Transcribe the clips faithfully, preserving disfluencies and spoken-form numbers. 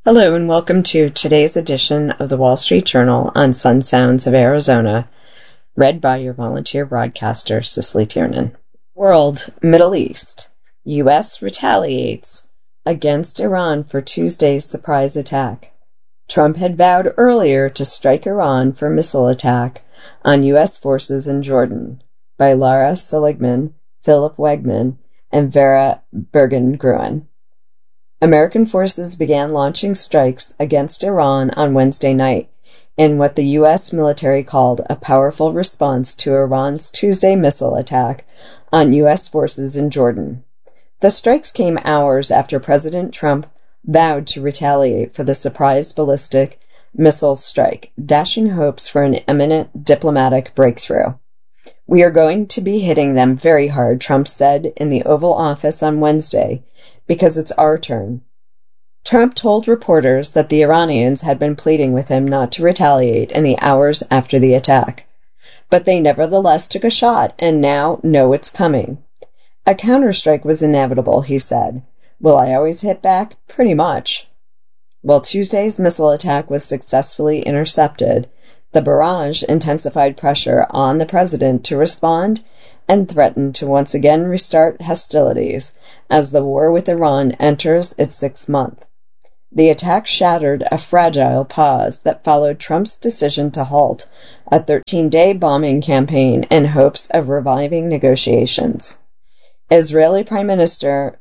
Hello and welcome to today's edition of the Wall Street Journal on Sun Sounds of Arizona, read by your volunteer broadcaster, Cicely Tiernan. World, Middle East. U S retaliates against Iran for Tuesday's surprise attack. Trump had vowed earlier to strike Iran for missile attack on U S forces in Jordan, by Lara Seligman, Philip Wegman, and Vera Bergengruen. American forces began launching strikes against Iran on Wednesday night in what the U S military called a powerful response to Iran's Tuesday missile attack on U S forces in Jordan. The strikes came hours after President Trump vowed to retaliate for the surprise ballistic missile strike, dashing hopes for an imminent diplomatic breakthrough. "We are going to be hitting them very hard," Trump said in the Oval Office on Wednesday, "because it's our turn." Trump told reporters that the Iranians had been pleading with him not to retaliate in the hours after the attack. But they nevertheless took a shot and now know it's coming. "A counterstrike was inevitable," he said. "Will I always hit back? Pretty much." While Tuesday's missile attack was successfully intercepted, the barrage intensified pressure on the president to respond and threatened to once again restart hostilities as the war with Iran enters its sixth month. The attack shattered a fragile pause that followed Trump's decision to halt a thirteen-day bombing campaign in hopes of reviving negotiations. Israeli Prime Minister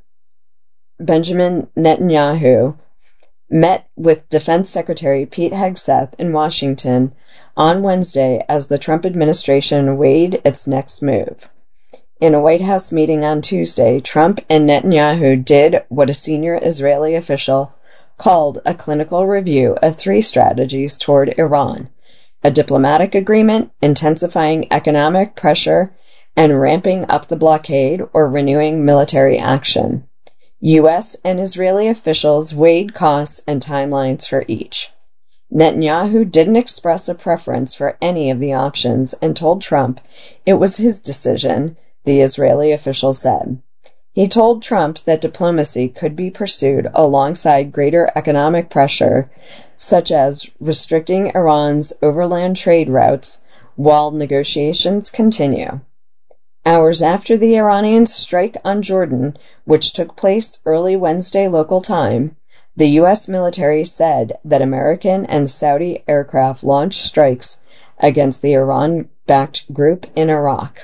Benjamin Netanyahu met with Defense Secretary Pete Hegseth in Washington on Wednesday as the Trump administration weighed its next move. In a White House meeting on Tuesday, Trump and Netanyahu did what a senior Israeli official called a clinical review of three strategies toward Iran: a diplomatic agreement, intensifying economic pressure, and ramping up the blockade or renewing military action. U S and Israeli officials weighed costs and timelines for each. Netanyahu didn't express a preference for any of the options and told Trump it was his decision, the Israeli official said. He told Trump that diplomacy could be pursued alongside greater economic pressure, such as restricting Iran's overland trade routes while negotiations continue. Hours after the Iranians' strike on Jordan, which took place early Wednesday local time, the U S military said that American and Saudi aircraft launched strikes against the Iran-backed group in Iraq.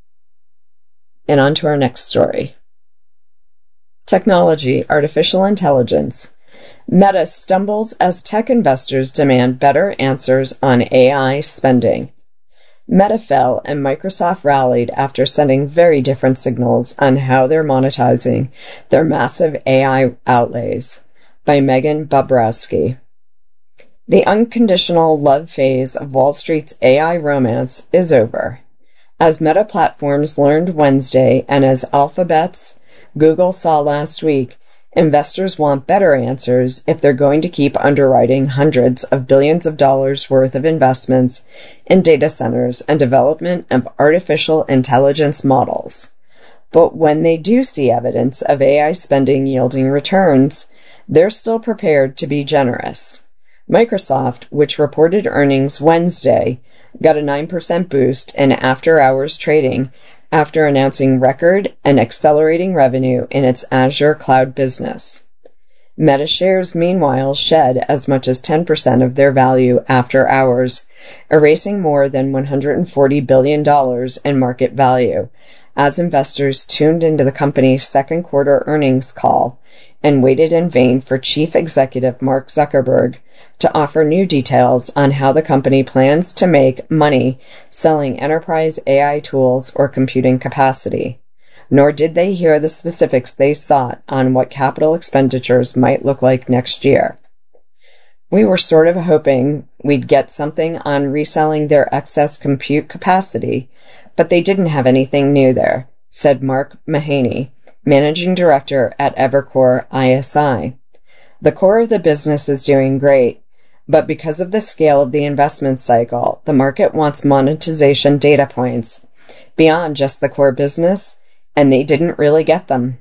And on to our next story. Technology, artificial intelligence. Meta stumbles as tech investors demand better answers on A I spending. Meta fell and Microsoft rallied after sending very different signals on how they're monetizing their massive A I outlays. By Megan Bobrowski. The unconditional love phase of Wall Street's A I romance is over. As Meta Platforms learned Wednesday and as Alphabet's Google saw last week, investors want better answers if they're going to keep underwriting hundreds of billions of dollars worth of investments in data centers and development of artificial intelligence models. But when they do see evidence of A I spending yielding returns, they're still prepared to be generous. Microsoft, which reported earnings Wednesday, got a nine percent boost in after-hours trading after announcing record and accelerating revenue in its Azure cloud business. Meta shares, meanwhile, shed as much as ten percent of their value after hours, erasing more than one hundred forty billion dollars in market value, as investors tuned into the company's second quarter earnings call and waited in vain for Chief Executive Mark Zuckerberg to offer new details on how the company plans to make money selling enterprise A I tools or computing capacity. Nor did they hear the specifics they sought on what capital expenditures might look like next year. "We were sort of hoping we'd get something on reselling their excess compute capacity, but they didn't have anything new there," said Mark Mahaney, managing director at Evercore I S I. "The core of the business is doing great, but because of the scale of the investment cycle, the market wants monetization data points beyond just the core business, and they didn't really get them."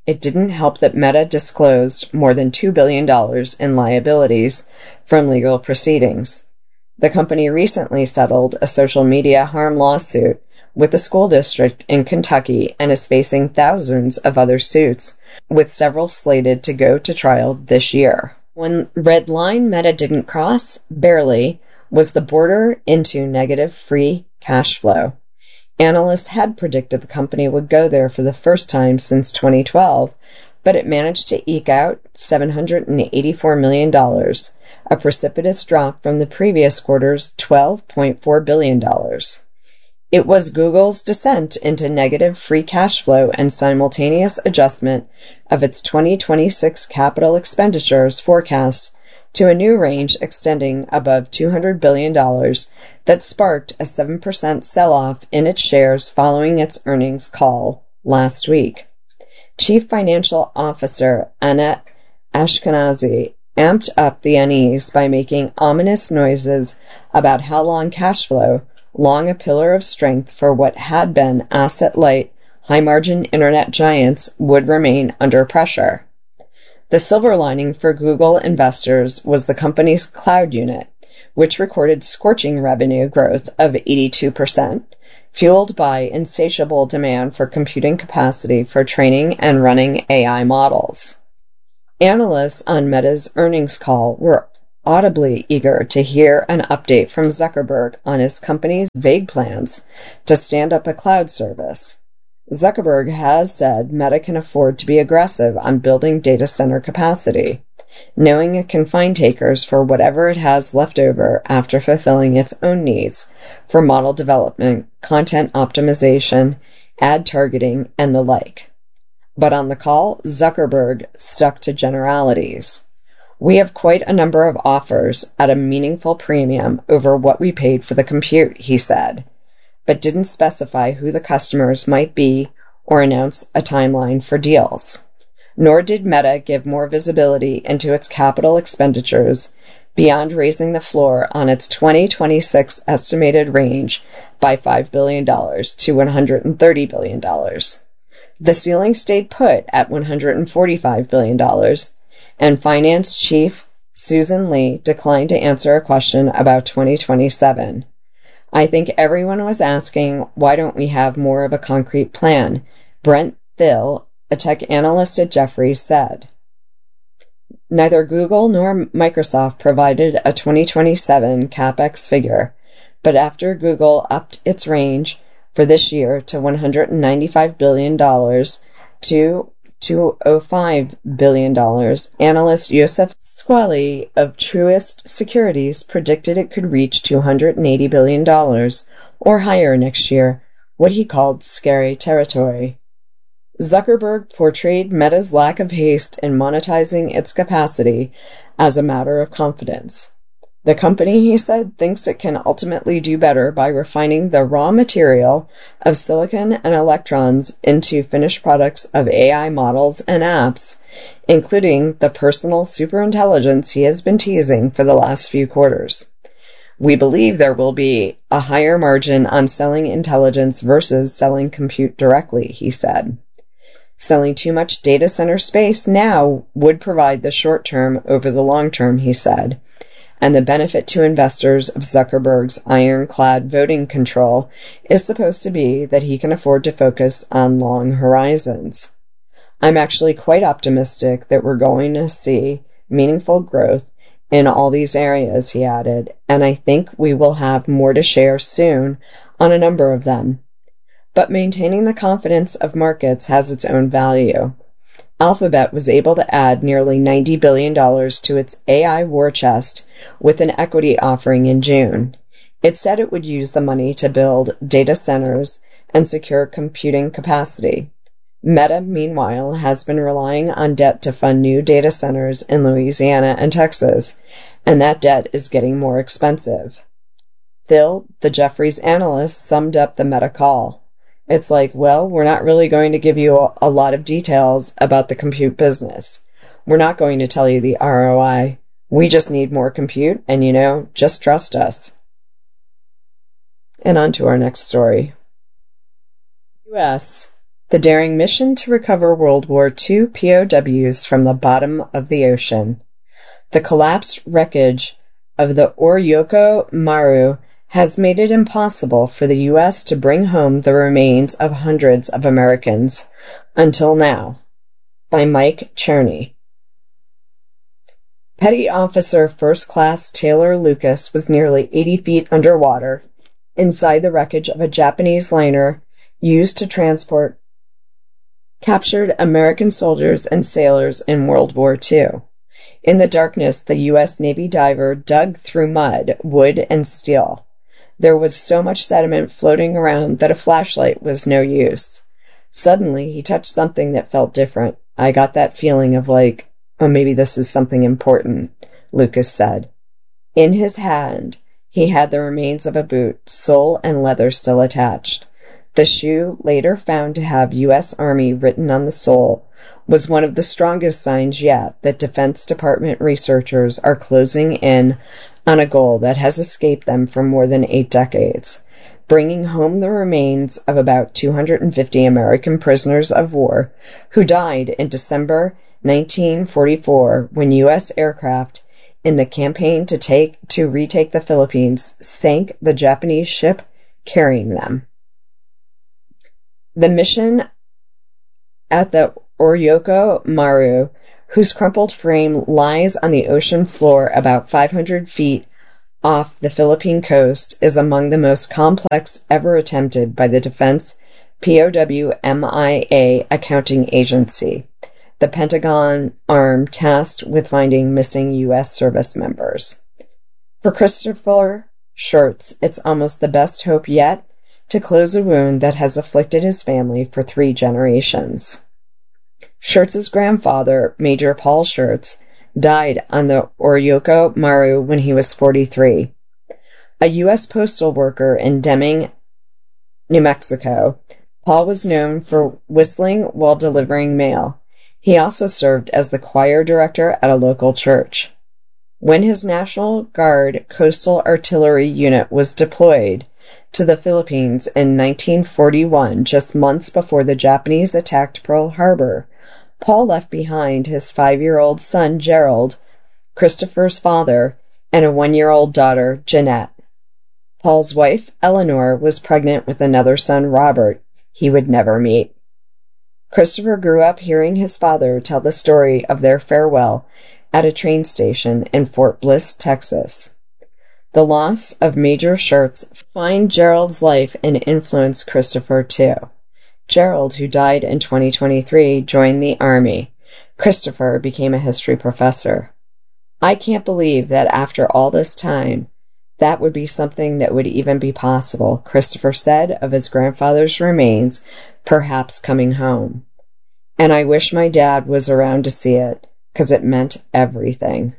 It didn't help that Meta disclosed more than two billion dollars in liabilities from legal proceedings. The company recently settled a social media harm lawsuit with the school district in Kentucky and is facing thousands of other suits, with several slated to go to trial this year. One red line Meta didn't cross, barely, was the border into negative free cash flow. Analysts had predicted the company would go there for the first time since twenty twelve, but it managed to eke out seven hundred eighty-four million dollars, a precipitous drop from the previous quarter's twelve point four billion dollars. It was Google's descent into negative free cash flow and simultaneous adjustment of its twenty twenty-six capital expenditures forecast to a new range extending above two hundred billion dollars that sparked a seven percent sell-off in its shares following its earnings call last week. Chief Financial Officer Annette Ashkenazi amped up the unease by making ominous noises about how long cash flow, long a pillar of strength for what had been asset-light, high-margin internet giants, would remain under pressure. The silver lining for Google investors was the company's cloud unit, which recorded scorching revenue growth of eighty-two percent, fueled by insatiable demand for computing capacity for training and running A I models. Analysts on Meta's earnings call were audibly eager to hear an update from Zuckerberg on his company's vague plans to stand up a cloud service. Zuckerberg has said Meta can afford to be aggressive on building data center capacity, knowing it can find takers for whatever it has left over after fulfilling its own needs for model development, content optimization, ad targeting, and the like. But on the call, Zuckerberg stuck to generalities. We have quite a number of offers at a meaningful premium over what we paid for the compute, he said, but didn't specify who the customers might be or announce a timeline for deals. Nor did Meta give more visibility into its capital expenditures beyond raising the floor on its twenty twenty-six estimated range by five billion dollars to one hundred thirty billion dollars. The ceiling stayed put at one hundred forty-five billion dollars, and Finance Chief Susan Li declined to answer a question about twenty twenty-seven. I think everyone was asking, why don't we have more of a concrete plan? Brent Thill, a tech analyst at Jefferies, said. Neither Google nor Microsoft provided a twenty twenty-seven CapEx figure, but after Google upped its range for this year to one hundred ninety-five billion dollars to two hundred five billion dollars, analyst Youssef Squali of Truist Securities predicted it could reach two hundred eighty billion dollars or higher next year, what he called scary territory. Zuckerberg portrayed Meta's lack of haste in monetizing its capacity as a matter of confidence. The company, he said, thinks it can ultimately do better by refining the raw material of silicon and electrons into finished products of A I models and apps, including the personal superintelligence he has been teasing for the last few quarters. We believe there will be a higher margin on selling intelligence versus selling compute directly, he said. Selling too much data center space now would provide the short term over the long term, he said. And the benefit to investors of Zuckerberg's ironclad voting control is supposed to be that he can afford to focus on long horizons. I'm actually quite optimistic that we're going to see meaningful growth in all these areas, he added, and I think we will have more to share soon on a number of them. But maintaining the confidence of markets has its own value. Alphabet was able to add nearly ninety billion dollars to its A I war chest with an equity offering in June. It said it would use the money to build data centers and secure computing capacity. Meta, meanwhile, has been relying on debt to fund new data centers in Louisiana and Texas, and that debt is getting more expensive. Thill, the Jefferies analyst, summed up the Meta call. It's like, well, we're not really going to give you a lot of details about the compute business. We're not going to tell you the R O I. We just need more compute, and you know, just trust us. And on to our next story. U S. the daring mission to recover World War Two P O Ws from the bottom of the ocean. The collapsed wreckage of the Oryoko Maru has made it impossible for the U S to bring home the remains of hundreds of Americans until now. By Mike Cherney. Petty Officer First Class Taylor Lucas was nearly eighty feet underwater inside the wreckage of a Japanese liner used to transport captured American soldiers and sailors in World War Two. In the darkness, the U S Navy diver dug through mud, wood, and steel. There was so much sediment floating around that a flashlight was no use. Suddenly, he touched something that felt different. I got that feeling of like, oh, maybe this is something important, Lucas said. In his hand, he had the remains of a boot, sole and leather still attached. The shoe, later found to have U S Army written on the sole, was one of the strongest signs yet that Defense Department researchers are closing in on a goal that has escaped them for more than eight decades, bringing home the remains of about two hundred fifty American prisoners of war who died in December nineteen forty-four when U S aircraft in the campaign to take to retake the Philippines sank the Japanese ship carrying them. The mission at the Oryoko Maru, whose crumpled frame lies on the ocean floor about five hundred feet off the Philippine coast, is among the most complex ever attempted by the Defense P O W M I A Accounting Agency, the Pentagon arm tasked with finding missing U S service members. For Christopher Schertz, it's almost the best hope yet to close a wound that has afflicted his family for three generations. Schertz's grandfather, Major Paul Schertz, died on the Oryoko Maru when he was forty-three. A U S postal worker in Deming, New Mexico, Paul was known for whistling while delivering mail. He also served as the choir director at a local church. When his National Guard Coastal Artillery Unit was deployed to the Philippines in nineteen forty-one, just months before the Japanese attacked Pearl Harbor, Paul left behind his five-year-old son, Gerald, Christopher's father, and a one-year-old daughter, Jeanette. Paul's wife, Eleanor, was pregnant with another son, Robert, he would never meet. Christopher grew up hearing his father tell the story of their farewell at a train station in Fort Bliss, Texas. The loss of Major Schertz defined Gerald's life and influenced Christopher too. Gerald, who died in twenty twenty-three, joined the Army. Christopher became a history professor. I can't believe that after all this time, that would be something that would even be possible, Christopher said of his grandfather's remains, perhaps coming home. And I wish my dad was around to see it, because it meant everything.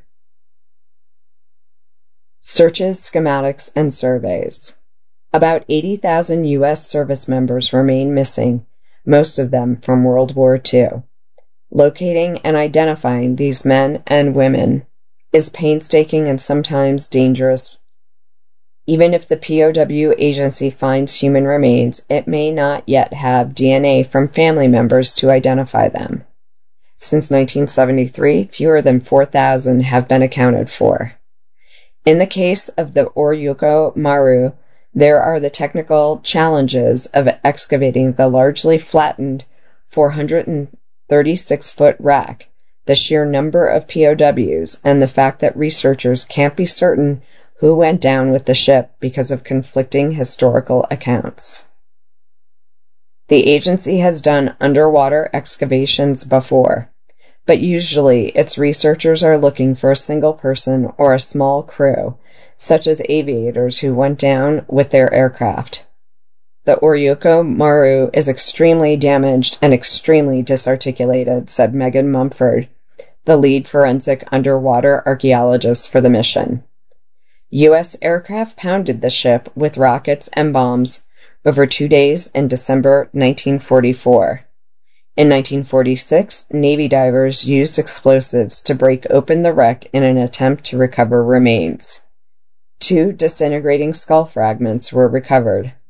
Searches, schematics, and surveys. About eighty thousand U S service members remain missing, most of them from World War Two. Locating and identifying these men and women is painstaking and sometimes dangerous. Even if the P O W agency finds human remains, it may not yet have D N A from family members to identify them. Since nineteen seventy-three, fewer than four thousand have been accounted for. In the case of the Oryoko Maru, there are the technical challenges of excavating the largely flattened four hundred thirty-six foot wreck, the sheer number of P O Ws, and the fact that researchers can't be certain who went down with the ship because of conflicting historical accounts. The agency has done underwater excavations before, but usually its researchers are looking for a single person or a small crew, such as aviators who went down with their aircraft. The Oryoko Maru is extremely damaged and extremely disarticulated, said Megan Mumford, the lead forensic underwater archaeologist for the mission. U S aircraft pounded the ship with rockets and bombs over two days in December nineteen forty-four. In nineteen forty-six, Navy divers used explosives to break open the wreck in an attempt to recover remains. Two disintegrating skull fragments were recovered.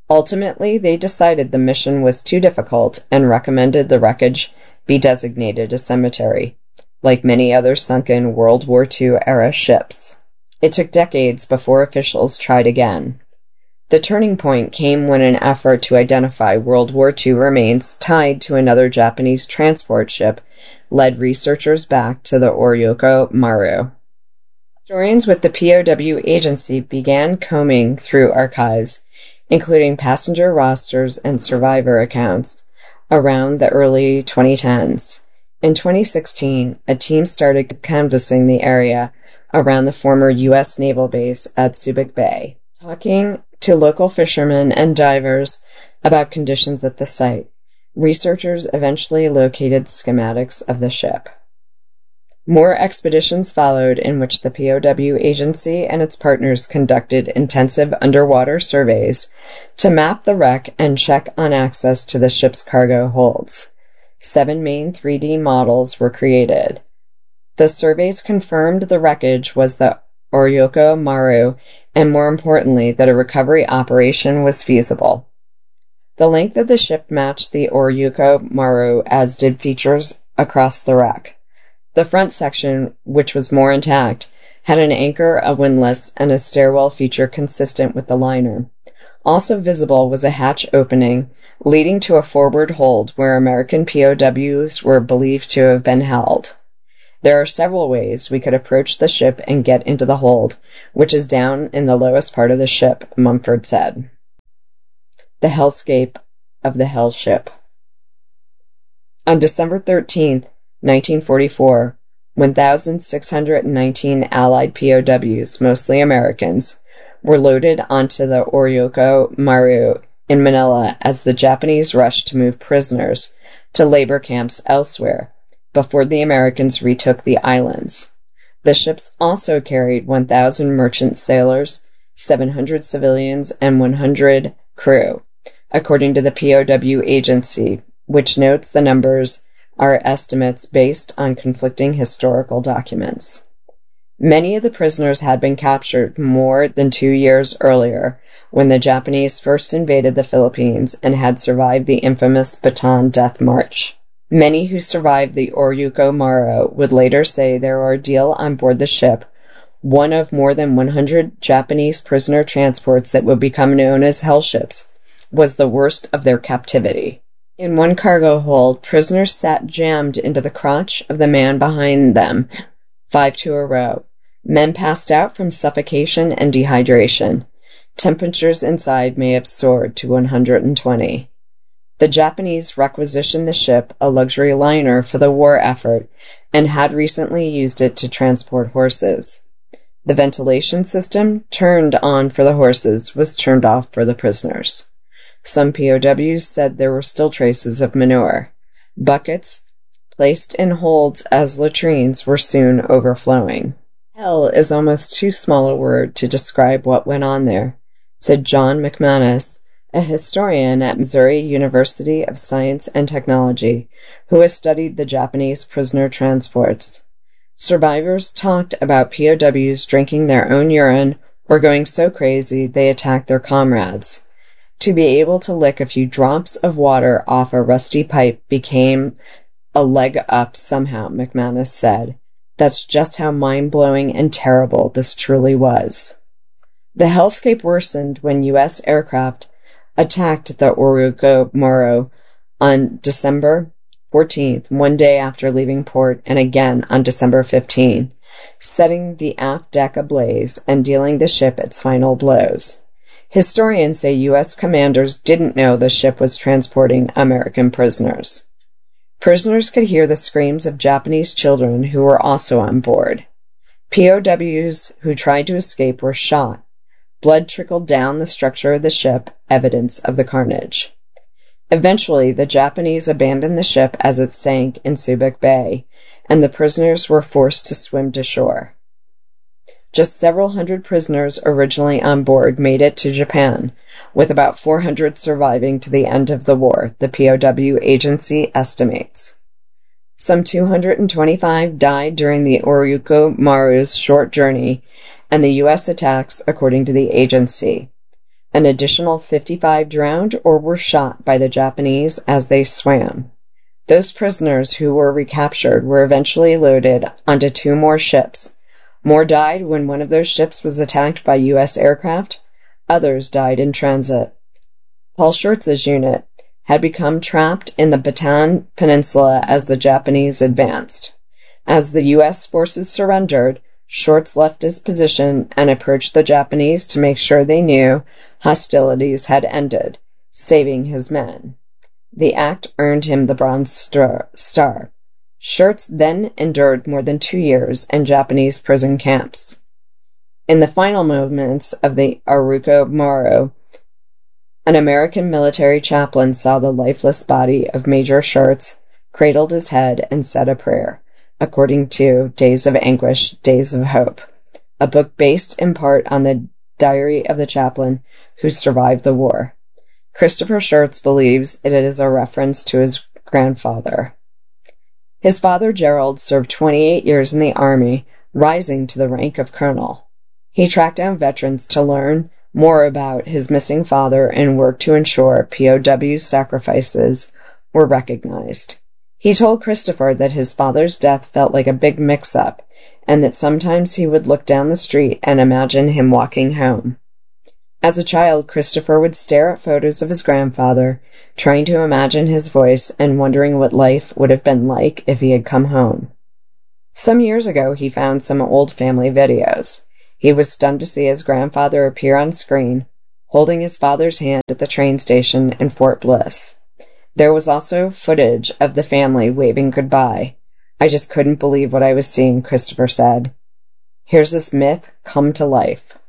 Ultimately, they decided the mission was too difficult and recommended the wreckage be designated a cemetery, like many other sunken World War Two era ships. It took decades before officials tried again. The turning point came when an effort to identify World War Two remains tied to another Japanese transport ship led researchers back to the Oryoko Maru. Historians with the P O W agency began combing through archives, including passenger rosters and survivor accounts, around the early twenty tens. In twenty sixteen, a team started canvassing the area around the former U S naval base at Subic Bay, talking to local fishermen and divers about conditions at the site. Researchers eventually located schematics of the ship. More expeditions followed in which the P O W agency and its partners conducted intensive underwater surveys to map the wreck and check on access to the ship's cargo holds. Seven main three D models were created. The surveys confirmed the wreckage was the Oryoko Maru, and more importantly, that a recovery operation was feasible. The length of the ship matched the Oryoko Maru, as did features across the wreck. The front section, which was more intact, had an anchor, a windlass, and a stairwell feature consistent with the liner. Also visible was a hatch opening leading to a forward hold where American P O Ws were believed to have been held. There are several ways we could approach the ship and get into the hold, which is down in the lowest part of the ship, Mumford said. The hellscape of the hell ship. On December thirteenth, nineteen forty-four, one thousand six hundred nineteen Allied P O Ws, mostly Americans, were loaded onto the Oryoko Maru in Manila as the Japanese rushed to move prisoners to labor camps elsewhere before the Americans retook the islands. The ships also carried one thousand merchant sailors, seven hundred civilians, and one hundred crew, according to the P O W agency, which notes the numbers are estimates based on conflicting historical documents. Many of the prisoners had been captured more than two years earlier when the Japanese first invaded the Philippines and had survived the infamous Bataan Death March. Many who survived the Oryoko Maru would later say their ordeal on board the ship, one of more than one hundred Japanese prisoner transports that would become known as hell ships, was the worst of their captivity. In one cargo hold, prisoners sat jammed into the crotch of the man behind them, five to a row. Men passed out from suffocation and dehydration. Temperatures inside may have soared to one hundred twenty. The Japanese requisitioned the ship, a luxury liner, for the war effort, and had recently used it to transport horses. The ventilation system, turned on for the horses, was turned off for the prisoners. Some P O Ws said there were still traces of manure. Buckets, placed in holds as latrines, were soon overflowing. Hell is almost too small a word to describe what went on there, said John McManus, a historian at Missouri University of Science and Technology, who has studied the Japanese prisoner transports. Survivors talked about P O Ws drinking their own urine or going so crazy they attacked their comrades. To be able to lick a few drops of water off a rusty pipe became a leg up somehow, McManus said. That's just how mind-blowing and terrible this truly was. The hellscape worsened when U S aircraft attacked the Oryoko Maru on December fourteenth, one day after leaving port, and again on December fifteenth, setting the aft deck ablaze and dealing the ship its final blows. Historians say U S commanders didn't know the ship was transporting American prisoners. Prisoners could hear the screams of Japanese children who were also on board. P O Ws who tried to escape were shot. Blood trickled down the structure of the ship, evidence of the carnage. Eventually, the Japanese abandoned the ship as it sank in Subic Bay, and the prisoners were forced to swim to shore. Just several hundred prisoners originally on board made it to Japan, with about four hundred surviving to the end of the war, the P O W agency estimates. Some two hundred twenty-five died during the Oryoko Maru's short journey and the U S attacks, according to the agency. An additional fifty-five drowned or were shot by the Japanese as they swam. Those prisoners who were recaptured were eventually loaded onto two more ships. More died when one of those ships was attacked by U S aircraft. Others died in transit. Paul Schurz's unit had become trapped in the Bataan Peninsula as the Japanese advanced. As the U S forces surrendered, Schurz left his position and approached the Japanese to make sure they knew hostilities had ended, saving his men. The act earned him the Bronze Star. Schurz then endured more than two years in Japanese prison camps. In the final moments of the Aruko Moro, an American military chaplain saw the lifeless body of Major Schurz, cradled his head, and said a prayer, according to Days of Anguish, Days of Hope, a book based in part on the diary of the chaplain who survived the war. Christopher Schurz believes it is a reference to his grandfather. His father, Gerald, served twenty-eight years in the Army, rising to the rank of colonel. He tracked down veterans to learn more about his missing father and worked to ensure P O W sacrifices were recognized. He told Christopher that his father's death felt like a big mix-up, and that sometimes he would look down the street and imagine him walking home. As a child, Christopher would stare at photos of his grandfather, trying to imagine his voice and wondering what life would have been like if he had come home. Some years ago, he found some old family videos. He was stunned to see his grandfather appear on screen, holding his father's hand at the train station in Fort Bliss. There was also footage of the family waving goodbye. I just couldn't believe what I was seeing, Christopher said. Here's this myth come to life.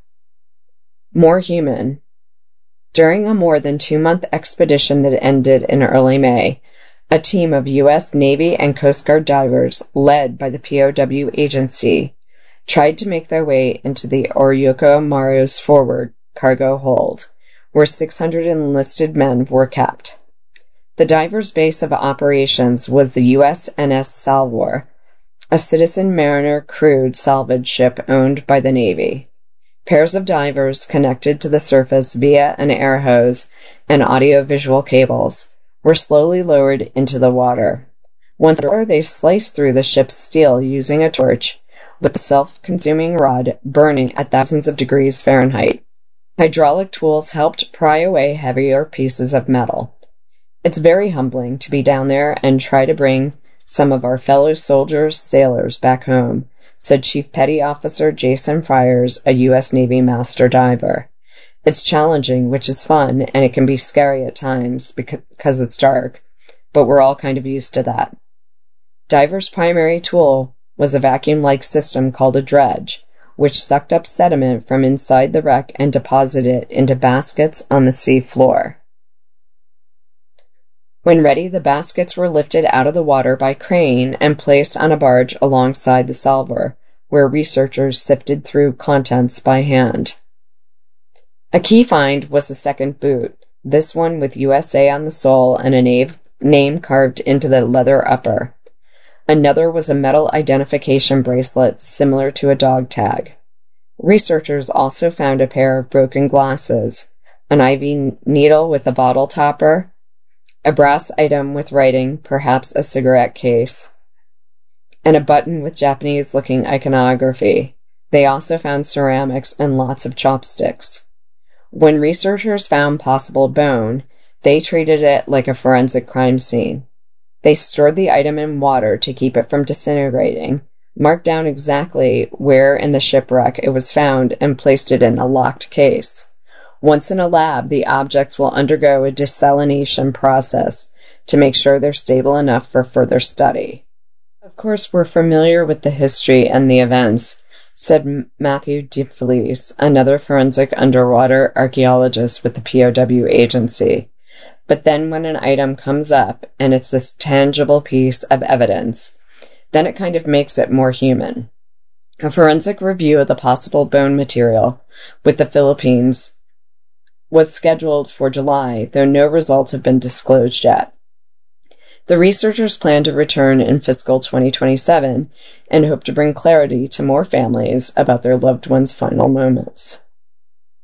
More human. During a more than two-month expedition that ended in early May, a team of U S Navy and Coast Guard divers, led by the P O W agency, tried to make their way into the Aruko Moro's forward cargo hold, where six hundred enlisted men were kept. The divers' base of operations was the U S N S Salvor, a citizen mariner crewed salvage ship owned by the Navy. Pairs of divers connected to the surface via an air hose and audio-visual cables were slowly lowered into the water. Once there, they sliced through the ship's steel using a torch, with the self-consuming rod burning at thousands of degrees Fahrenheit. Hydraulic tools helped pry away heavier pieces of metal. It's very humbling to be down there and try to bring some of our fellow soldiers, sailors back home, said Chief Petty Officer Jason Friars, a U S Navy master diver. It's challenging, which is fun, and it can be scary at times because it's dark, but we're all kind of used to that. Divers' primary tool was a vacuum-like system called a dredge, which sucked up sediment from inside the wreck and deposited it into baskets on the sea floor. When ready, the baskets were lifted out of the water by crane and placed on a barge alongside the Salvor, where researchers sifted through contents by hand. A key find was the second boot, this one with U S A on the sole and a name carved into the leather upper. Another was a metal identification bracelet similar to a dog tag. Researchers also found a pair of broken glasses, an I V needle with a bottle topper, a brass item with writing, perhaps a cigarette case, and a button with Japanese-looking iconography. They also found ceramics and lots of chopsticks. When researchers found possible bone, they treated it like a forensic crime scene. They stored the item in water to keep it from disintegrating, marked down exactly where in the shipwreck it was found, and placed it in a locked case. Once in a lab, the objects will undergo a desalination process to make sure they're stable enough for further study. Of course, we're familiar with the history and the events, said Matthew DeFelice, another forensic underwater archaeologist with the P O W agency. But then when an item comes up, and it's this tangible piece of evidence, then it kind of makes it more human. A forensic review of the possible bone material with the Philippines was scheduled for July, though no results have been disclosed yet. The researchers plan to return in fiscal twenty twenty-seven and hope to bring clarity to more families about their loved ones' final moments.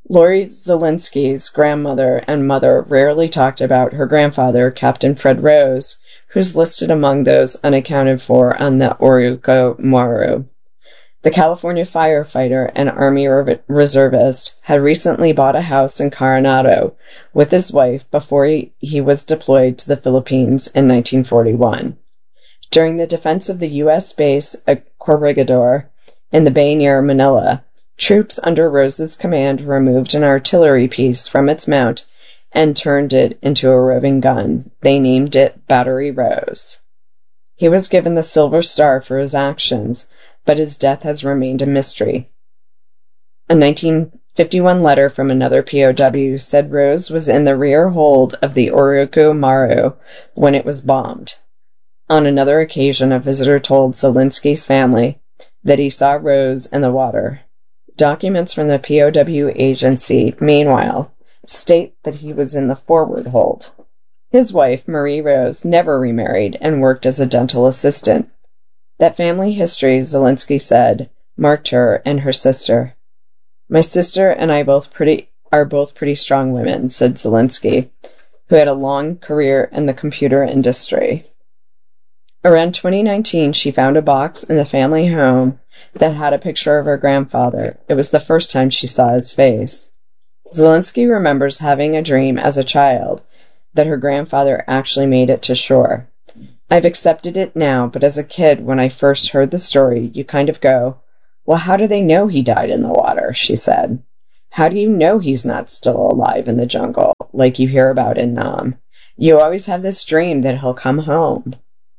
Lori Zelinsky's grandmother and mother rarely talked about her grandfather, Captain Fred Rose, who's listed among those unaccounted for on the Orinoco Maru. The California firefighter and Army reservist had recently bought a house in Coronado with his wife before he, he was deployed to the Philippines in nineteen forty-one. During the defense of the U S base at Corregidor in the bay near Manila, troops under Rose's command removed an artillery piece from its mount and turned it into a roving gun. They named it Battery Rose. He was given the Silver Star for his actions, but his death has remained a mystery. A nineteen fifty-one letter from another P O W said Rose was in the rear hold of the Orinoco Maru when it was bombed. On another occasion, a visitor told Zelinsky's family that he saw Rose in the water. Documents from the P O W agency, meanwhile, state that he was in the forward hold. His wife, Marie Rose, never remarried and worked as a dental assistant. That family history, Zelinsky said, marked her and her sister. My sister and I both pretty are both pretty strong women, said Zelinsky, who had a long career in the computer industry. Around twenty nineteen, she found a box in the family home that had a picture of her grandfather. It was the first time she saw his face. Zelinsky remembers having a dream as a child that her grandfather actually made it to shore. I've accepted it now, but as a kid, when I first heard the story, you kind of go, well, how do they know he died in the water, she said. How do you know he's not still alive in the jungle, like you hear about in Nam? You always have this dream that he'll come home.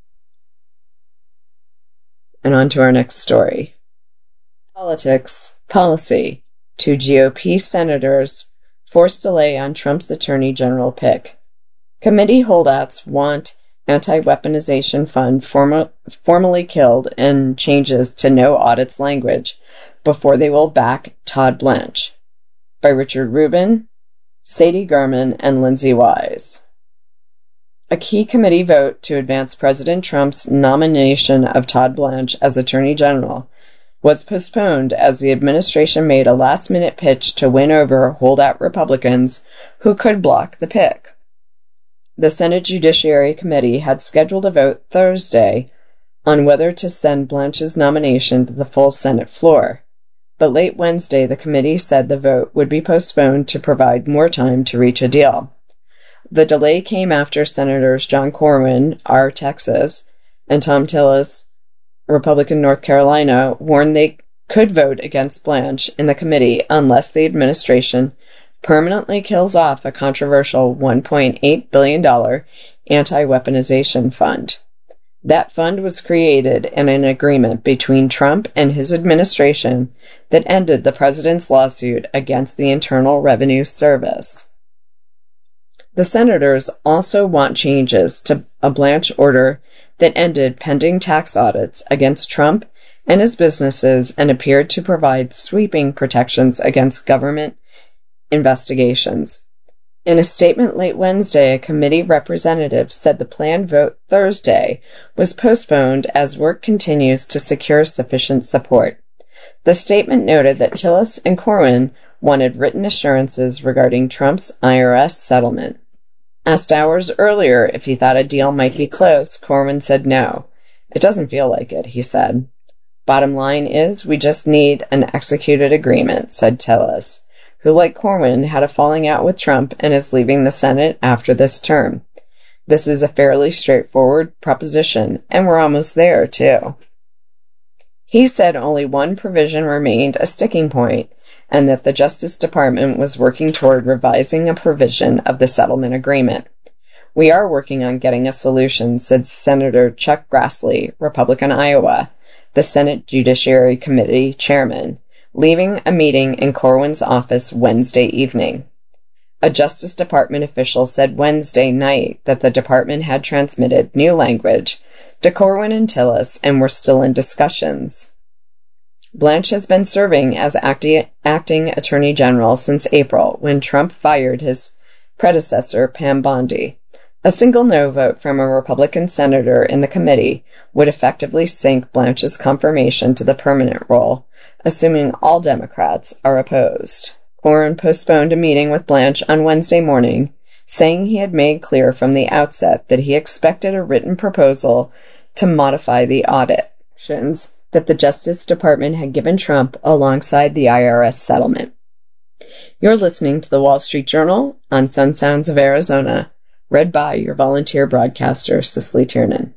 And on to our next story. Politics, policy. Two G O P senators force delay on Trump's attorney general pick. Committee holdouts want anti-weaponization fund form- formally killed and changes to no audits language before they will back Todd Blanche. By Richard Rubin, Sadie Gurman, and Lindsay Wise. A key committee vote to advance President Trump's nomination of Todd Blanche as Attorney General was postponed as the administration made a last-minute pitch to win over holdout Republicans who could block the pick. The Senate Judiciary Committee had scheduled a vote Thursday on whether to send Blanche's nomination to the full Senate floor, but late Wednesday the committee said the vote would be postponed to provide more time to reach a deal. The delay came after Senators John Corwin, R. Texas, and Thom Tillis, Republican North Carolina, warned they could vote against Blanche in the committee unless the administration permanently kills off a controversial one point eight billion dollars anti-weaponization fund. That fund was created in an agreement between Trump and his administration that ended the president's lawsuit against the Internal Revenue Service. The senators also want changes to a Blanche order that ended pending tax audits against Trump and his businesses and appeared to provide sweeping protections against government investigations. In a statement late Wednesday, a committee representative said the planned vote Thursday was postponed as work continues to secure sufficient support. The statement noted that Tillis and Corwin wanted written assurances regarding Trump's I R S settlement. Asked hours earlier if he thought a deal might be close, Corwin said no. It doesn't feel like it, he said. Bottom line is, we just need an executed agreement, said Tillis, who, like Corwin, had a falling out with Trump and is leaving the Senate after this term. This is a fairly straightforward proposition, and we're almost there, too. He said only one provision remained a sticking point, and that the Justice Department was working toward revising a provision of the settlement agreement. We are working on getting a solution, said Senator Chuck Grassley, Republican Iowa, the Senate Judiciary Committee chairman, leaving a meeting in Corwin's office Wednesday evening. A Justice Department official said Wednesday night that the department had transmitted new language to Corwin and Tillis and were still in discussions. Blanche has been serving as acti- acting Attorney General since April, when Trump fired his predecessor, Pam Bondi. A single no vote from a Republican senator in the committee would effectively sink Blanche's confirmation to the permanent role, assuming all Democrats are opposed. Corwin postponed a meeting with Blanche on Wednesday morning, saying he had made clear from the outset that he expected a written proposal to modify the audit actions that the Justice Department had given Trump alongside the I R S settlement. You're listening to the Wall Street Journal on Sun Sounds of Arizona, read by your volunteer broadcaster, Cicely Tiernan.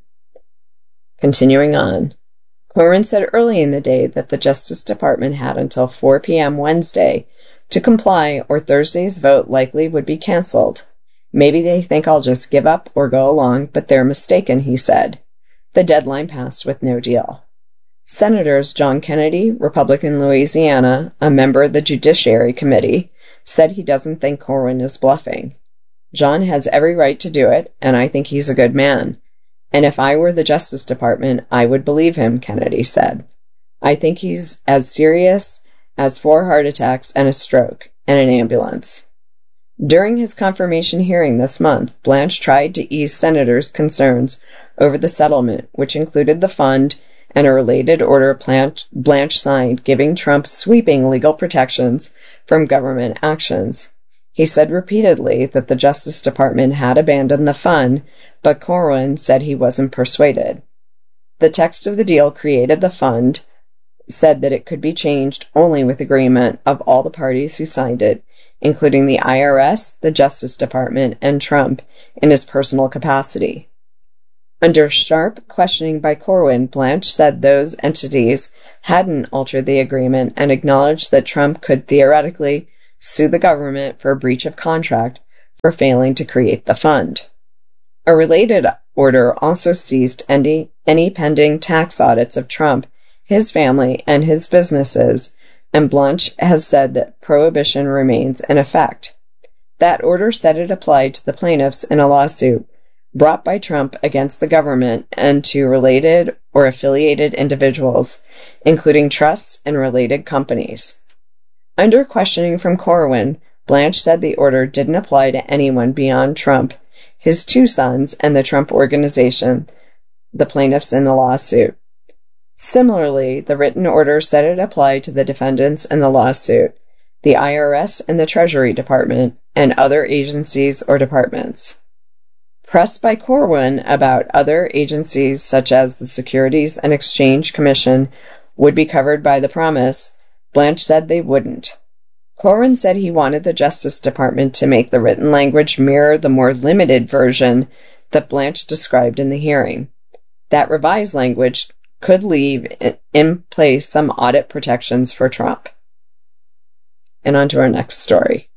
Continuing on, Corwin said early in the day that the Justice Department had until four p.m. Wednesday to comply, or Thursday's vote likely would be canceled. Maybe they think I'll just give up or go along, but they're mistaken, he said. The deadline passed with no deal. Senators John Kennedy, Republican Louisiana, a member of the Judiciary Committee, said he doesn't think Corwin is bluffing. John has every right to do it, and I think he's a good man. And if I were the Justice Department, I would believe him, Kennedy said. I think he's as serious as four heart attacks and a stroke and an ambulance. During his confirmation hearing this month, Blanche tried to ease senators' concerns over the settlement, which included the fund and a related order Blanche signed giving Trump sweeping legal protections from government actions. He said repeatedly that the Justice Department had abandoned the fund, but Corwin said he wasn't persuaded. The text of the deal created the fund, said that it could be changed only with agreement of all the parties who signed it, including the I R S, the Justice Department, and Trump in his personal capacity. Under sharp questioning by Corwin, Blanche said those entities hadn't altered the agreement and acknowledged that Trump could theoretically sue the government for breach of contract for failing to create the fund. A related order also ceased any, any pending tax audits of Trump, his family, and his businesses, and Blanche has said that prohibition remains in effect. That order said it applied to the plaintiffs in a lawsuit brought by Trump against the government and to related or affiliated individuals, including trusts and related companies. Under questioning from Corwin, Blanche said the order didn't apply to anyone beyond Trump, his two sons, and the Trump Organization, the plaintiffs in the lawsuit. Similarly, the written order said it applied to the defendants in the lawsuit, the I R S and the Treasury Department, and other agencies or departments. Pressed by Corwin about other agencies such as the Securities and Exchange Commission would be covered by the promise, Blanche said they wouldn't. Corwin said he wanted the Justice Department to make the written language mirror the more limited version that Blanche described in the hearing. That revised language could leave in place some audit protections for Trump. And on to our next story.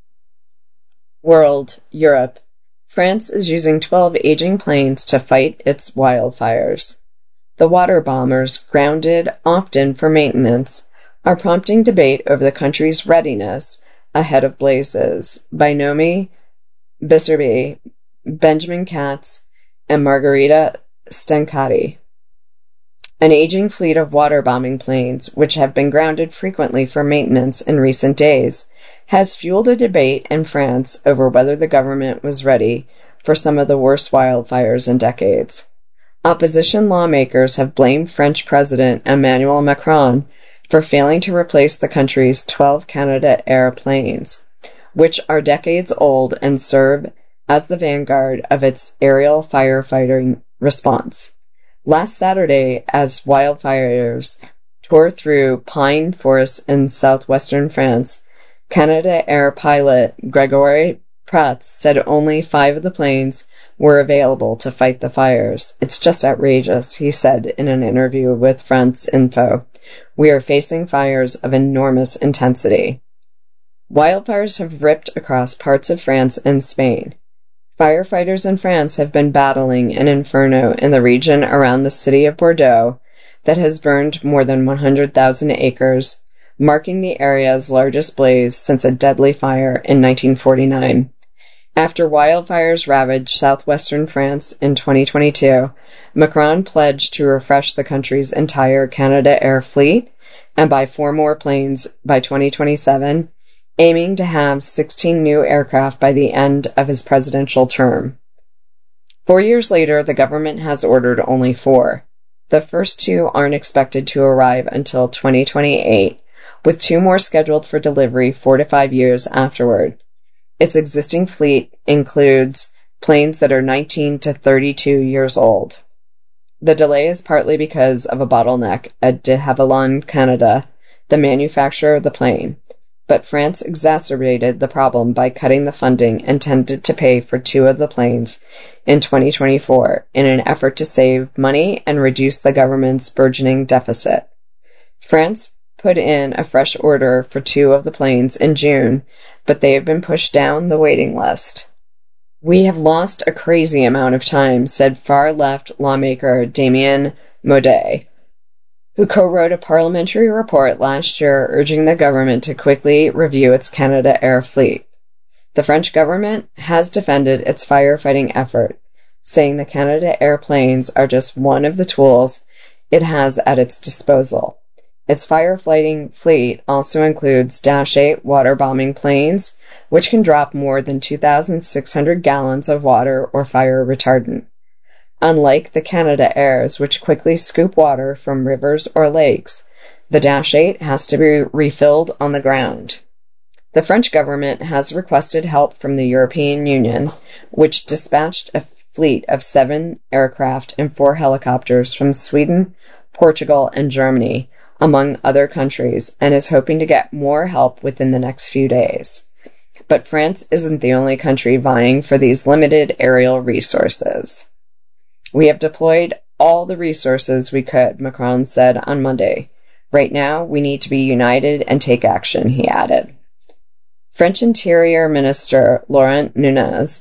World, Europe. France is using twelve aging planes to fight its wildfires. The water bombers, grounded often for maintenance, are prompting debate over the country's readiness ahead of blazes by Nomi Bisserby, Benjamin Katz, and Margarita Stancati. An aging fleet of water-bombing planes, which have been grounded frequently for maintenance in recent days, has fueled a debate in France over whether the government was ready for some of the worst wildfires in decades. Opposition lawmakers have blamed French President Emmanuel Macron for failing to replace the country's twelve Canadair planes, which are decades old and serve as the vanguard of its aerial firefighting response. Last Saturday, as wildfires tore through pine forests in southwestern France, Canadair pilot Gregory Prats said only five of the planes were available to fight the fires. It's just outrageous, he said in an interview with France Info. We are facing fires of enormous intensity. Wildfires have ripped across parts of France and Spain. Firefighters in France have been battling an inferno in the region around the city of Bordeaux that has burned more than one hundred thousand acres, marking the area's largest blaze since a deadly fire in nineteen forty-nine. After wildfires ravaged southwestern France in twenty twenty-two, Macron pledged to refresh the country's entire Canadair fleet and buy four more planes by twenty twenty-seven, aiming to have sixteen new aircraft by the end of his presidential term. Four years later, the government has ordered only four. The first two aren't expected to arrive until twenty twenty-eight, with two more scheduled for delivery four to five years afterward. Its existing fleet includes planes that are nineteen to thirty-two years old. The delay is partly because of a bottleneck at de Havilland, Canada, the manufacturer of the plane, but France exacerbated the problem by cutting the funding intended to pay for two of the planes in twenty twenty-four in an effort to save money and reduce the government's burgeoning deficit. France put in a fresh order for two of the planes in June, but they have been pushed down the waiting list. "We have lost a crazy amount of time," said far-left lawmaker Damien Maudet, who co-wrote a parliamentary report last year urging the government to quickly review its Canada Air fleet. The French government has defended its firefighting effort, saying the Canada Air planes are just one of the tools it has at its disposal. Its firefighting fleet also includes Dash eight water-bombing planes, which can drop more than two thousand six hundred gallons of water or fire retardant. Unlike the Canada Airs, which quickly scoop water from rivers or lakes, the Dash eight has to be refilled on the ground. The French government has requested help from the European Union, which dispatched a fleet of seven aircraft and four helicopters from Sweden, Portugal, and Germany, among other countries, and is hoping to get more help within the next few days. But France isn't the only country vying for these limited aerial resources. "We have deployed all the resources we could," Macron said on Monday. "Right now, we need to be united and take action," he added. French Interior Minister Laurent Nunez